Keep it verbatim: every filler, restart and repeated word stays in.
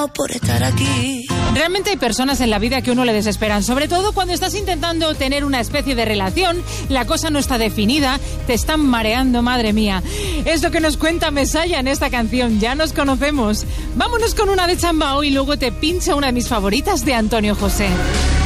por estar aquí. Realmente hay personas en la vida que uno le desesperan, sobre todo cuando estás intentando tener una especie de relación, la cosa no está definida, te están mareando, madre mía. Es lo que nos cuenta Mesaya en esta canción, ya nos conocemos. Vámonos con una de Chambao y luego te pincho una de mis favoritas de Antonio José.